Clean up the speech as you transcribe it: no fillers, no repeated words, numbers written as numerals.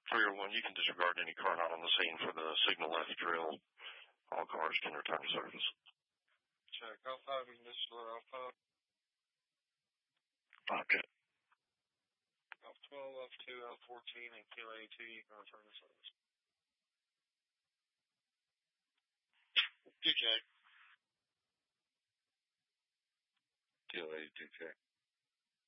301, you can disregard any car not on the scene for the signal left drill. All cars can return to service. Check. Alpha 5, you can disregard Alpha 5. Okay. Alpha 12, Alpha 2, Alpha 14, and Kilo 82, you can return to service. 2 check. Kilo 82 check.